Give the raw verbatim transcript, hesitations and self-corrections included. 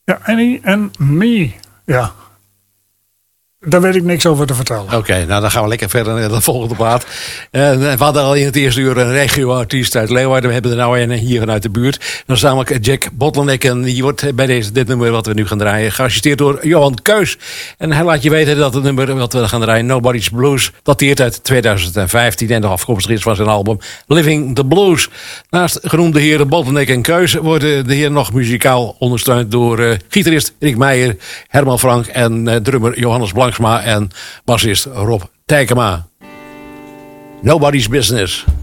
Ja, Annie en Me. Ja. Daar weet ik niks over te vertellen. Oké, okay, nou dan gaan we lekker verder naar de volgende plaat. Uh, we hadden al in het eerste uur een regio-artiest uit Leeuwarden. We hebben er nou een hier vanuit de buurt. Dat is namelijk Jack Bottleneck. En die wordt bij deze, dit nummer wat we nu gaan draaien geassisteerd door Johan Keus. En hij laat je weten dat het nummer wat we gaan draaien, Nobody's Blues, dateert uit tweeduizend vijftien en nog afkomstig is van zijn album Living the Blues. Naast genoemde heren Bottleneck en Keus worden de heren nog muzikaal ondersteund door uh, gitarist Rick Meijer, Herman Frank en uh, drummer Johannes Blanksma en bassist Rob Tijkema. Nobody's Business.